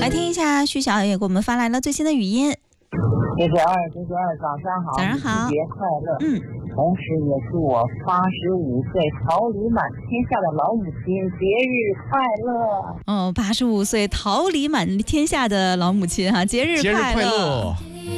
来听一下徐小也给我们发来了最新的语音。 姐姐二，早上好， 早上好， 节快乐。同时也祝我85岁桃李满天下的老母亲节日快乐。 85岁桃李满天下的老母亲哈，节日快乐。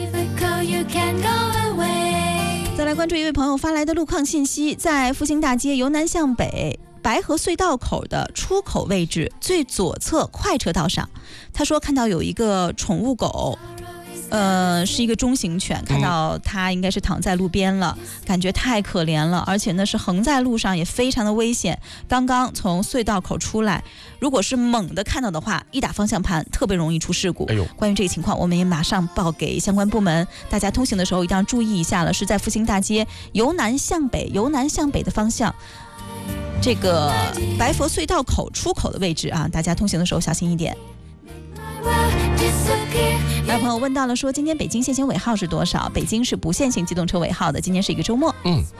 再来关注一位朋友发来的路况信息，在复兴大街由南向北白河隧道口的出口位置最左侧快车道上，他说看到有一个宠物狗，是一个中型犬，看到它应该是躺在路边了，感觉太可怜了，而且呢是横在路上，也非常的危险。刚刚从隧道口出来，如果是猛的看到的话，一打方向盘特别容易出事故。关于这个情况，我们也马上报给相关部门，大家通行的时候一定要注意一下了。是在复兴大街由南向北的方向，这个白佛隧道口出口的位置啊，大家通行的时候小心一点。还有朋友问到了说，今天北京限行尾号是多少？北京是不限行机动车尾号的，今天是一个周末。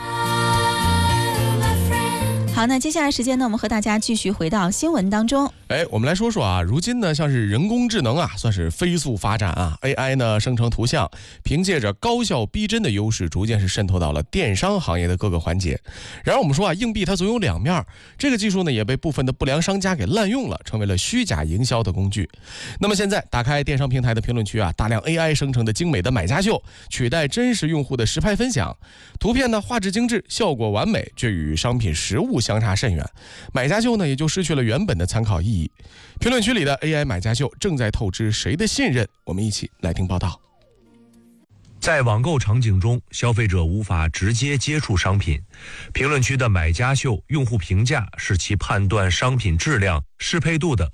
好，那接下来时间呢，我们和大家继续回到新闻当中。 我们来说说啊，如今呢，像是人工智能啊，算是飞速发展啊 ，AI 呢生成图像，凭借着高效逼真的优势，逐渐是渗透到了电商行业的各个环节。然而我们说啊，硬币它总有两面，这个技术呢也被部分的不良商家给滥用了，成为了虚假营销的工具。那么现在打开电商平台的评论区啊，大量 AI 生成的精美的买家秀取代真实用户的实拍分享，图片呢画质精致，效果完美，却与商品实物相差甚远，买家秀呢也就失去了原本的参考意义。评论区里的 AI 买家秀正在透支谁的信任？我们一起来听报道。 在网购场景中，消费者无法直接接触商品，评论区的买家秀用户评价是其判断商品质量、适配度的